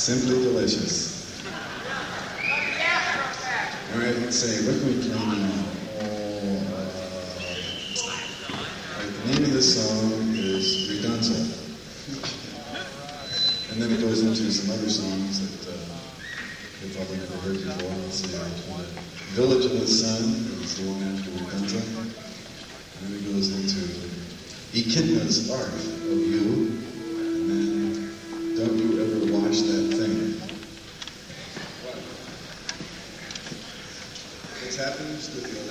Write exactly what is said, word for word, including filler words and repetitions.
Simply delicious. All right, let's say, what can we play now? Oh, uh, all right, the name of this song is Redunza. And then it goes into some other songs that uh, you've probably never heard before. Let's see, uh, Village of the Sun is the one after Redunza. And then it goes into Echidna's Art of You. And then Don't You Ever Wash That Thing. What's happening, studio?